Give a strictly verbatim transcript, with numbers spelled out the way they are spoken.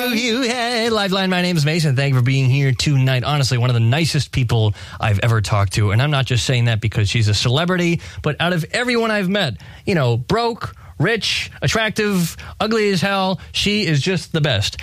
you. Hey, Lifeline, my name is Mason. Thank you for being here tonight. Honestly, one of the nicest people I've ever talked to. And I'm not just saying that because she's a celebrity, but out of everyone I've met, you know, broke, rich, attractive, ugly as hell, she is just the best.